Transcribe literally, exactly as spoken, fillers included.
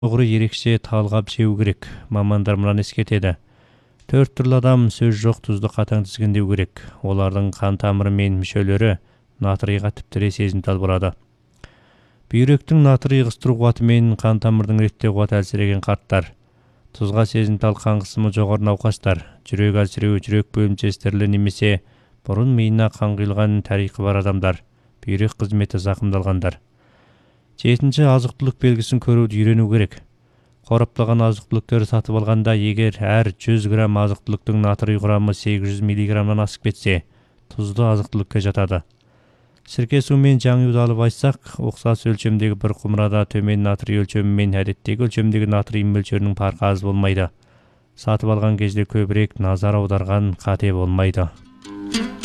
Doğru ерекше талғап жеу керек. Мамандар мынаны ескертеді. Төрт түрлі адам сөз жоқ тұзды қатаң тізгіндеу керек. Олардың қан тамыры мен мүшелері натрийға тіптіре сезімтал болады. Бүйректің натрий ығыстыру қуаты мен қан тамырдың реттеу қуаты әлсіреген қарттар. Тұзға сезімтал қан қысымы жоғары науқастар. Жүрек әлсіреуі, жүрек бөлімшесі тірілі немесе бұрын миына қан құйылған тарихы бар адамдар. Бүйрек қызметі зақымдалғандар. Жетінші, азық-түлік белгісін көруді үйрену керек. Қорапталған азық-түліктерді сатып алғанда, егер әр жүз грамм азық-түліктің натрий құрамы сегіз жүз миллиграммнан асып кетсе, тұзды азық-түлікке жатады. Сірке су мен жаңуды алып айтсақ, ұқсас өлшемдегі бір құмырада төмен натрий өлшемі мен әдеттегі өлшемдегі натрий мөлшерінің farқы аз болмайды. Сатып алған кезде көбірек назар аударған қате болмайды.